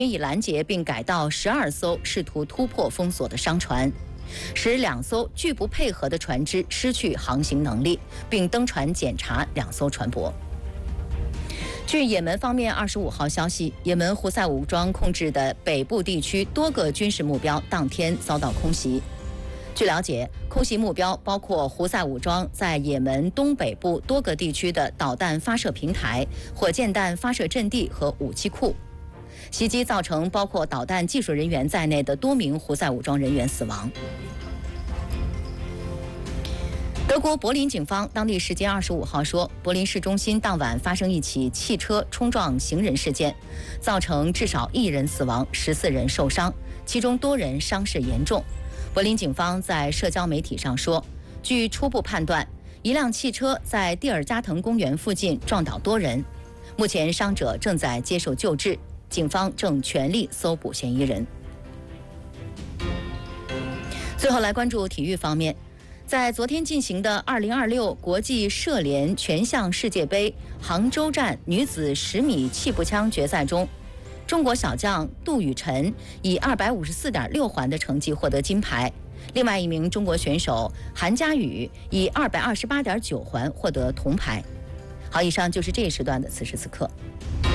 已拦截并改道12艘试图突破封锁的商船，使2艘拒不配合的船只失去航行能力，并登船检查2艘船舶。据也门方面25号消息，也门胡塞武装控制的北部地区多个军事目标当天遭到空袭。据了解，空袭目标包括胡塞武装在也门东北部多个地区的导弹发射平台、火箭弹发射阵地和武器库。袭击造成包括导弹技术人员在内的多名胡塞武装人员死亡。德国柏林警方当地时间25号说，柏林市中心当晚发生一起汽车冲撞行人事件，造成至少1人死亡，14人受伤，其中多人伤势严重。柏林警方在社交媒体上说，据初步判断，一辆汽车在蒂尔加滕公园附近撞倒多人，目前伤者正在接受救治，警方正全力搜捕嫌疑人。最后来关注体育方面。在昨天进行的2026国际射联全项世界杯杭州站女子10米气步枪决赛中，中国小将杜雨辰以254.6环的成绩获得金牌，另外一名中国选手韩佳宇以228.9环获得铜牌。好，以上就是这一时段的此时此刻。